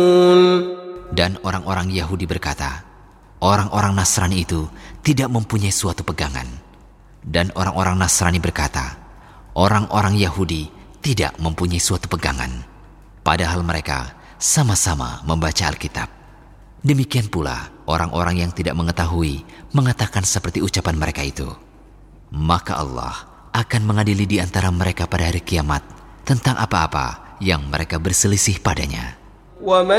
Dan orang-orang Yahudi berkata, orang-orang Nasrani itu tidak mempunyai suatu pegangan. Dan orang-orang Nasrani berkata, orang-orang Yahudi tidak mempunyai suatu pegangan. Padahal mereka sama-sama membaca Alkitab. Demikian pula orang-orang yang tidak mengetahui mengatakan seperti ucapan mereka itu. Maka Allah akan mengadili di antara mereka pada hari kiamat tentang apa-apa yang mereka berselisih padanya. ومن